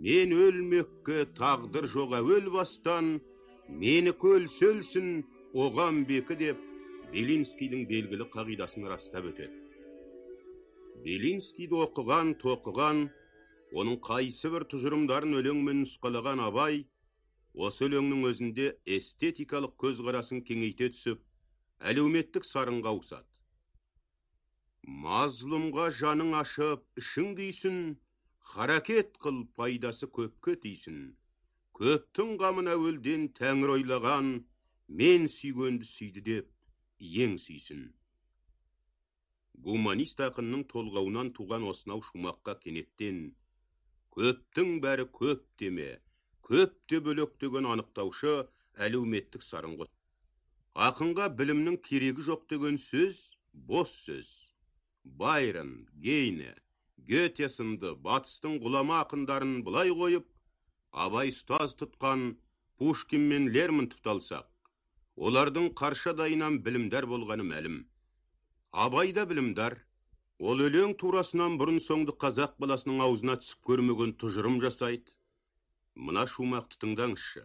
мен өлмекке тағдыр жоқ әуел бастан, мені өлсін, оған бекі деп, Белинскийдің белгілі қағидасын растап өтеді. Белинскийді оқыған, тоқыған, оның қайсы бір тұжырымдарын өлеңмен нұсқалаған Абай, осы өлеңнің өзінде эстетикалық көзқарасын кеңейте түсіп, әлеуметтік сарынға ауысады. Мазлұмға жаның ашып, ішің дейсін, харакет қыл, пайдасы көпке тейсін. Көптің қамын әуелден тәңір ойлаған, мен сүйгенді сүйді деп, ең сүйсін. Гуманист ақынның толғауынан туған осынау шумаққа кенеттен, көптің бәрі көп деме, көп те бөлек деген анықтаушы әлеуметтік сарын қосты. Ақынға білімнің керегі жоқ деген сөз бос сөз. Байрон, Гейне, Гете сынды батыстың ғұлама ақындарын бұлай қойып, Абай ұстаз тұтқан Пушкин мен Лермонтовты алсақ, олардың қаршадайынан білімдар болғаны мәлім. Абай да білімдар, ол өлең турасынан бұрын соңды қазақ баласының аузына түсіп көрмеген тұжырым жасайды. Мына шумақты тыңдаңызшы.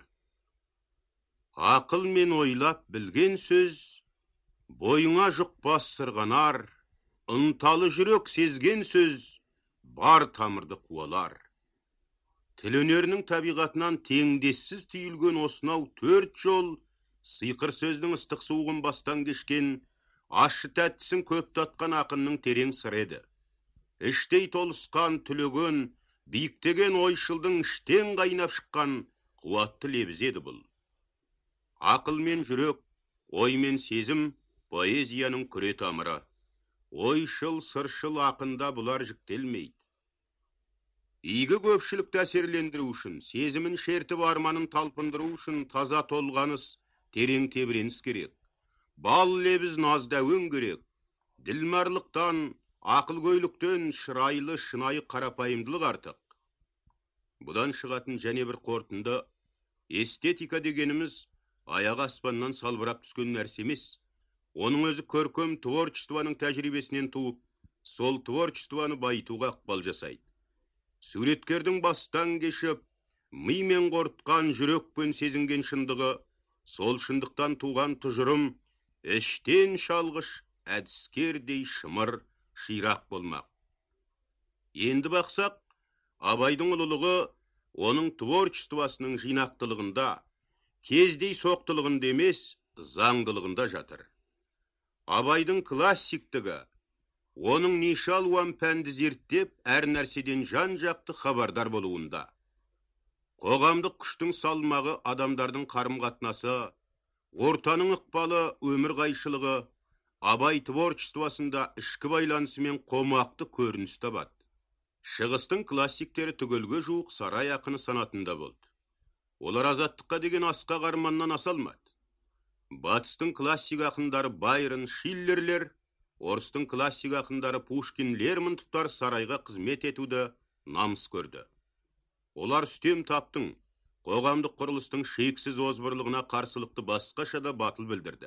Ақыл мен ойлап білген сөз, бойыңа жұқпас сырғанар, ынталы жүрек сезген сөз, бар тамырды қуалар. Тіл өнерінің табиғатынан теңдессіз түйілген осынау төрт жол, сиқыр сөздің ыстық суығын бастан кешкен, ащы тәттісін көп татқан ақынның терең сыры еді. Іштей толысқан түлеген, биіктеген ойшылдың іштен қайнап шыққан қуатты лебіз еді бұл. Ақыл мен жүрек, ой мен сезім поэзияның күре тамыры. Ойшыл, сыршыл ақында бұлар жіктелмейді. Игі көпшілікті әсерлендіру үшін, сезімін шертіп арманын талпындыру үшін таза толғаныс, терең тебіреніс керек. Бал лебіз назда өң керек. Ділмарлықтан, ақылгөйліктен шырайлы, шынайы қарапайымдылық артық. Бұдан шығатын және бір қорытынды, эстетика дегеніміз аяғы аспаннан салбырап түскен нәрсе емес. Оның өзі көркем творчествоның тәжірибесінен туып, сол творчествоны байытуға ықпал жасайды. Суреткердің бастан кешіп, мимен қорытқан жүрекпен сезінген шындығы, сол шындықтан туған тұжырым, іштен шалғыш, әдіскердей шымыр, ширақ болмақ. Енді бақсақ, Абайдың ұлылығы оның творчествосының жинақтылығында, кездей соқтылығында емес, заңдылығында жатыр. Абайдың классиктігі, оның неше алуан пәнді зерттеп, әр нәрседен жан-жақты хабардар болуында. Қоғамдық күштің салмағы, адамдардың қарым-қатынасы, ортаның ықпалы, өмір қайшылығы, Абай творчествосында ішкі байланысымен қомақты көрініс табады. Шығыстың классиктері түгелге жуық сарай ақыны санатында болды. Олар азаттыққа деген асқақ арманнан аса алмады. Батыстың классик ақындары Байрон, Шиллерлер, орыстың классик ақындары Пушкин, Лермонтовтар сарайға қызмет етуді намыс көрді. Олар үстем таптың, қоғамдық құрылыстың шексіз озбырлығына қарсылықты басқаша да батыл білдірді.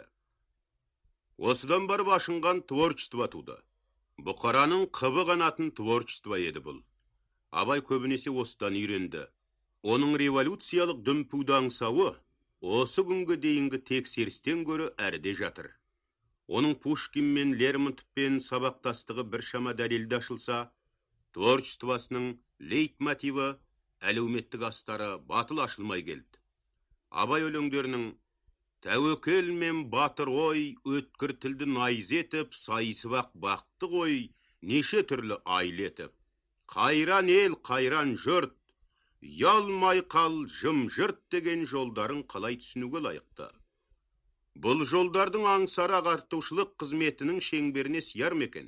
Осыдан барып ашынған творчество туды. Бұқараның қыбы қанатын творчество еді бұл. Абай көбінесе осыдан үйренді. Оның революциялық дүмпуді аңсауы осы күнгі дейінгі тексерістен көрі әрде жатыр. Оның Пушкин мен Лермонтовпен сабақтастығы біршама дәлелді ашылса, творчествосының лейтмотиві, әлеуметтік астары батыл ашылмай келді. Абай өлеңдерінің тәуекел мен батыр ой, өткір тілді найыз етіп, сайысып-ақ бақты ғой, неше түрлі айлы етіп. Қайран ел, қайран жұрт, ұялмай қал, жым-жырт деген жолдарын қалай түсінуге лайықты. Бұл жолдардың аңсары ағартушылық қызметінің шеңберіне сияр мекен.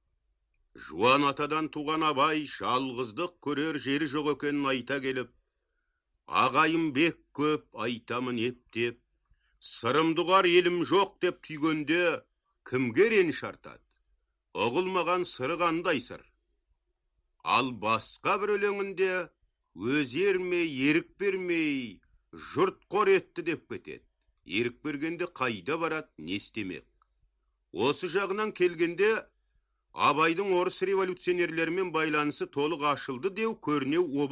Жуан атадан туған Абай жалғыздық көрер жері жоқ екенін айта келіп, ағайым бек көп, айтамын ептеп, сырымдығар елім жоқ деп түйгенде, кімге реніш артады? Ұғылмаған сыры қандай сыр? Ал басқа бір өлеңінде өз ерме, ерік бермей, жұрт қор етті деп кетеді. Ерік бергенде қайда барады, не істемек? Осы жағынан келгенде, Абайдың орыс революционерлермен байланысы толық ашылды деу көрінеу